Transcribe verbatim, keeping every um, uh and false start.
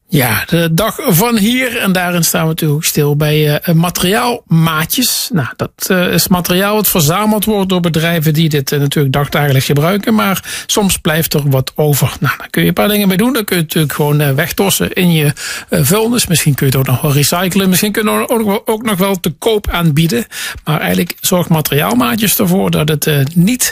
Ja, de dag van hier. En daarin staan we natuurlijk stil bij uh, materiaalmaatjes. Nou, dat uh, is materiaal wat verzameld wordt door bedrijven die dit uh, natuurlijk dagdagelijks gebruiken. Maar soms blijft er wat over. Nou, daar kun je een paar dingen mee doen. Dan kun je het natuurlijk gewoon uh, wegtossen in je uh, vuilnis. Misschien kun je het ook nog wel recyclen. Misschien kun je het ook, ook, ook nog wel te koop aanbieden. Maar eigenlijk zorgt materiaalmaatjes ervoor dat het uh, niet